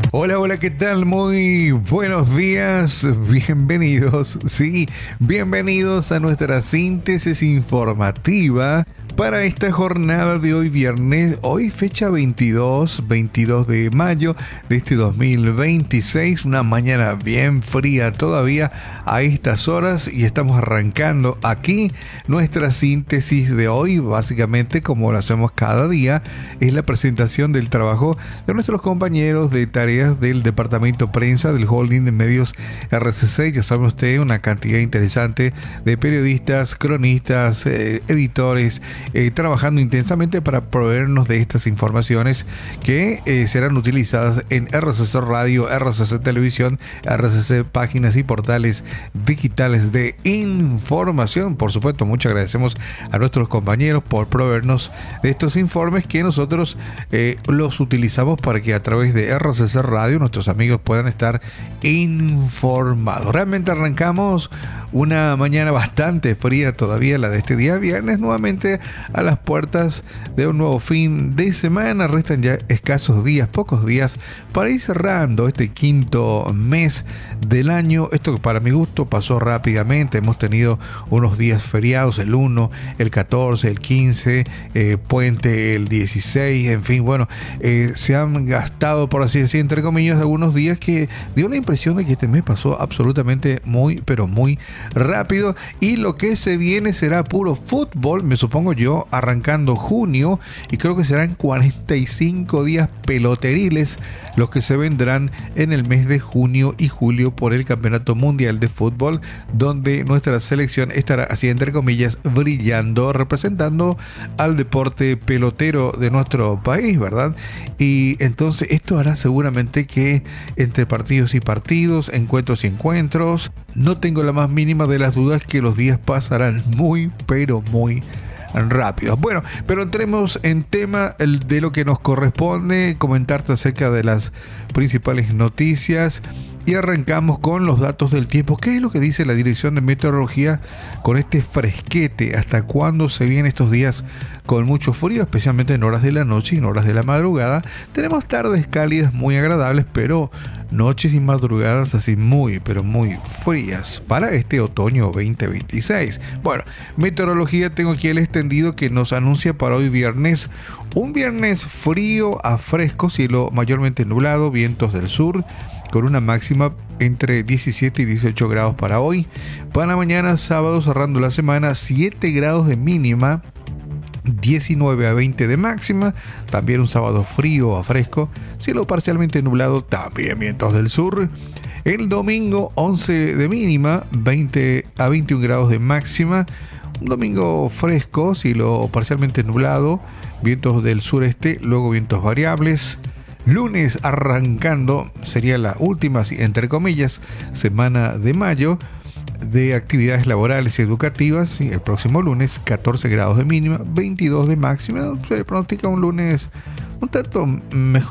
Hola, hola, ¿qué tal? Muy buenos días, bienvenidos, sí, bienvenidos a nuestra síntesis informativa para esta jornada de hoy viernes, hoy fecha 22 de mayo de este 2026, una mañana bien fría todavía a estas horas y estamos arrancando aquí nuestra síntesis de hoy, básicamente como lo hacemos cada día, es la presentación del trabajo de nuestros compañeros de tareas del departamento prensa del holding de medios RCC. Ya sabe usted, una cantidad interesante de periodistas, cronistas, editores, trabajando intensamente para proveernos de estas informaciones que serán utilizadas en RCC Radio, RCC Televisión, RCC Páginas y portales digitales de información. Por supuesto, muchas agradecemos a nuestros compañeros por proveernos de estos informes que nosotros los utilizamos para que a través de RCC Radio nuestros amigos puedan estar informados. Realmente arrancamos una mañana bastante fría todavía, la de este día viernes, nuevamente a las puertas de un nuevo fin de semana. Restan ya escasos días, pocos días, para ir cerrando este quinto mes del año. Esto que para mi gusto pasó rápidamente. Hemos tenido unos días feriados, el 1, el 14, el 15, puente el 16, en fin, bueno, se han gastado, por así decir, entre comillas, algunos días que dio la impresión de que este mes pasó absolutamente muy, pero muy rápido, y lo que se viene será puro fútbol, me supongo yo, arrancando junio, y creo que serán 45 días peloteriles los que se vendrán en el mes de junio y julio por el Campeonato Mundial de Fútbol, donde nuestra selección estará, así entre comillas, brillando, representando al deporte pelotero de nuestro país, ¿verdad? Y entonces esto hará seguramente que entre partidos y partidos, encuentros y encuentros, no tengo la más mínima de las dudas que los días pasarán muy, pero muy rápido. Bueno, pero entremos en tema de lo que nos corresponde, comentarte acerca de las principales noticias y arrancamos con los datos del tiempo. ¿Qué es lo que dice la Dirección de Meteorología con este fresquete? ¿Hasta cuándo se vienen estos días con mucho frío, especialmente en horas de la noche y en horas de la madrugada? Tenemos tardes cálidas muy agradables, pero noches y madrugadas así muy, pero muy frías para este otoño 2026. Bueno, meteorología, tengo aquí el extendido que nos anuncia para hoy viernes, un viernes frío a fresco, cielo mayormente nublado, vientos del sur, con una máxima entre 17 y 18 grados para hoy. Para mañana sábado, cerrando la semana, 7 grados de mínima, 19 a 20 de máxima. También un sábado frío a fresco, cielo parcialmente nublado, también vientos del sur. El domingo 11 de mínima, 20 a 21 grados de máxima. Un domingo fresco, cielo parcialmente nublado, vientos del sureste, luego vientos variables. Lunes arrancando, sería la última, entre comillas, semana de mayo de actividades laborales y educativas. El próximo lunes 14 grados de mínima, 22 de máxima. Se pronostica un lunes un tanto mejor